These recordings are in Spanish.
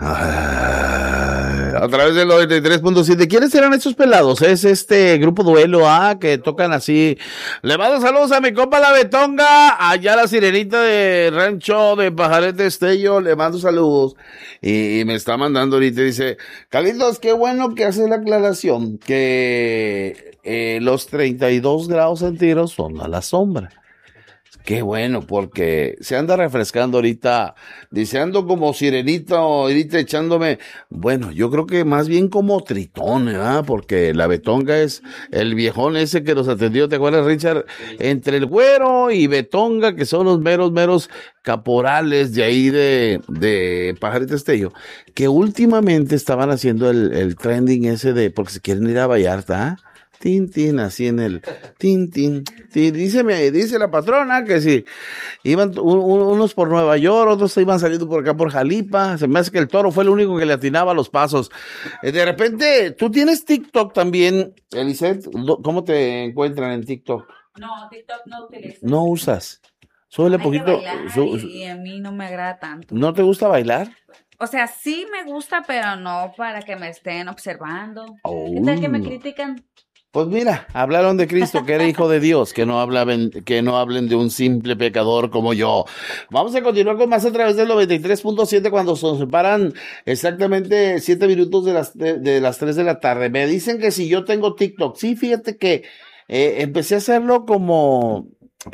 A través del 93.7. ¿Quiénes serán estos pelados? Es este grupo Duelo, que tocan así. Le mando saludos a mi compa La Betonga, allá la sirenita de Rancho de Pajarete Estello, le mando saludos. Y me está mandando ahorita, dice, Carlitos, qué bueno que haces la aclaración, que los 32 grados centígrados son a la sombra. Qué bueno, porque se anda refrescando ahorita, dice, ando como sirenita ahorita echándome, bueno, yo creo que más bien como tritón, porque la Betonga es el viejón ese que nos atendió, ¿te acuerdas, Richard? Entre el Güero y Betonga, que son los meros caporales de ahí de Pajarito Estello, que últimamente estaban haciendo el trending ese porque se quieren ir a Vallarta, tin, así en el tin. Dice la patrona que si iban unos por Nueva York, otros iban saliendo por acá por Jalipa. Se me hace que el Toro fue el único que le atinaba los pasos. De repente, tú tienes TikTok también, Eliseth. ¿Cómo te encuentran en TikTok? No, TikTok no utilizo. ¿No usas? Súbele poquito. Y a mí no me agrada tanto. ¿No te gusta bailar? O sea, sí me gusta, pero no para que me estén observando. Oh. ¿Qué tal que me critican? Pues mira, hablaron de Cristo, que era hijo de Dios, que no hablen de un simple pecador como yo. Vamos a continuar con más a través del 93.7 cuando se separan exactamente 7 minutos de las 3 de la tarde. Me dicen que si yo tengo TikTok. Sí, fíjate que empecé a hacerlo como,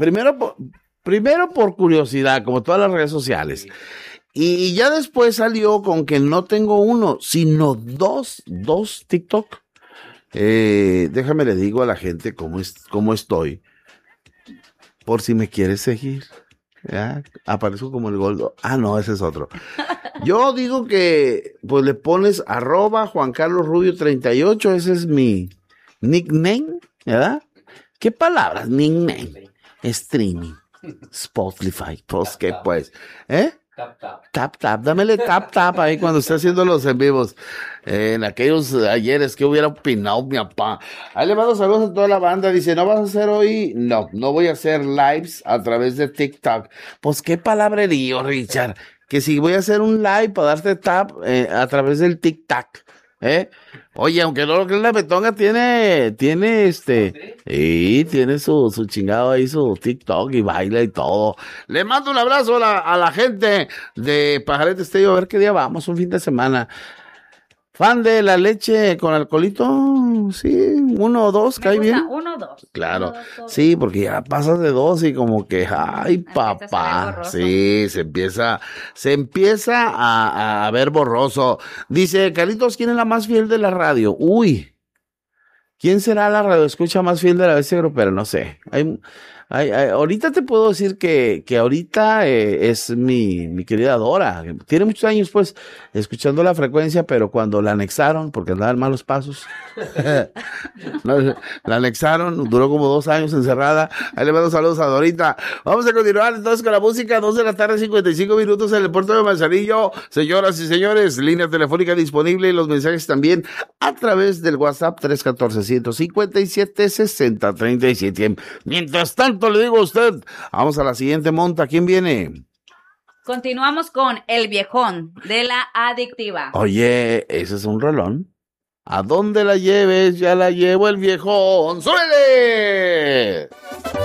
primero por curiosidad, como todas las redes sociales. Y ya después salió con que no tengo uno, sino dos TikTok. Déjame le digo a la gente cómo estoy, por si me quieres seguir. ¿Ya? Aparezco como el Goldo. No, ese es otro. Yo digo que pues le pones @Juan Carlos Rubio 38, ese es mi nickname, ¿verdad? ¿Qué palabras? Nickname, streaming, Spotify, pues qué pues, Tap, dámele tap ahí cuando esté haciendo los en vivos. En aquellos ayeres que hubiera opinado mi papá. Ahí le mando saludos a toda la banda. Dice, ¿no vas a hacer hoy? No voy a hacer lives a través de TikTok. Pues qué palabrerío, Richard. Que si voy a hacer un live para darte tap a través del TikTok. Oye, aunque no lo creas, la Betonga tiene tiene su chingado ahí, su TikTok y baila y todo. Le mando un abrazo a la gente de Pajarete Estello, a ver qué día vamos, un fin de semana. ¿Fan de la leche con alcoholito? Sí, 1 o 2, cae bien. 1 o 2. Claro, sí, porque ya pasas de 2 y como que, ay, papá, sí, se empieza a ver borroso. Dice, Carlitos, ¿quién es la más fiel de la radio? Uy, ¿quién será la radioescucha más fiel de la bestia grupera? No sé. Ahorita te puedo decir que ahorita es mi querida Dora. Tiene muchos años, pues, escuchando la frecuencia, pero cuando la anexaron, porque andaba en malos pasos, la anexaron, duró como 2 años encerrada. Ahí le mando saludos a Dorita. Vamos a continuar entonces con la música, 2 de la tarde, 55 minutos en el puerto de Manzanillo. Señoras y señores, línea telefónica disponible y los mensajes también a través del WhatsApp 314-157-6037. Mientras tanto, le digo a usted, vamos a la siguiente monta. ¿Quién viene? Continuamos con El Viejón de La Adictiva. Oye, ese es un rolón. ¿A dónde la lleves? Ya la llevo el viejón. ¡Súbele!